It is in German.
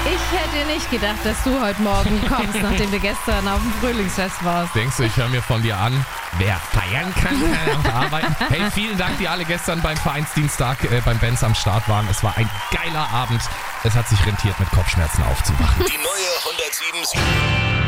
Ich hätte nicht gedacht, dass du heute Morgen kommst, nachdem du gestern auf dem Frühlingsfest warst. Denkst du, ich höre mir von dir an, wer feiern kann auch arbeiten. Hey, vielen Dank, die alle gestern beim Vereinsdienstag beim Benz am Start waren. Es war ein geiler Abend. Es hat sich rentiert, mit Kopfschmerzen aufzuwachen. Die neue 107.7